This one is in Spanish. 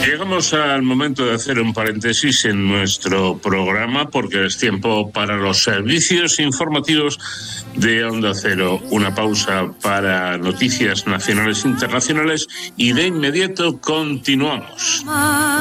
Llegamos al momento de hacer un paréntesis en nuestro programa porque es tiempo para los servicios informativos de Onda Cero. Una pausa para noticias nacionales e internacionales y de inmediato continuamos.